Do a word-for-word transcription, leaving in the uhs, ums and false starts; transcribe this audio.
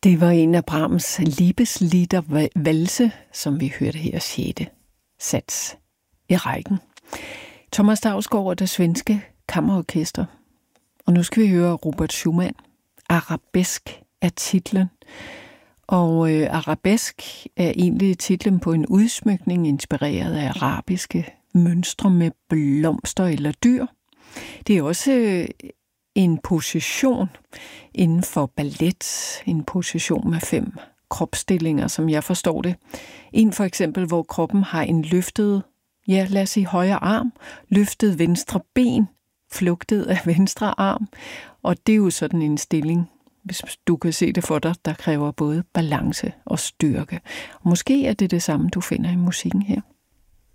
Det var en af Brahms Liebeslieder valse, som vi hørte her sjette sats i rækken. Thomas Dausgaard og det svenske kammerorkester. Og nu skal vi høre Robert Schumann. Arabesk er titlen. Og øh, arabesk er egentlig titlen på en udsmykning inspireret af arabiske mønstre med blomster eller dyr. Det er også øh, en position inden for ballet, en position med fem kropsstillinger, som jeg forstår det. En for eksempel, hvor kroppen har en løftet, ja lad os sige højre arm, løftet venstre ben, flugtet af venstre arm, og det er jo sådan en stilling, hvis du kan se det for dig, der kræver både balance og styrke. Og måske er det det samme, du finder i musikken her.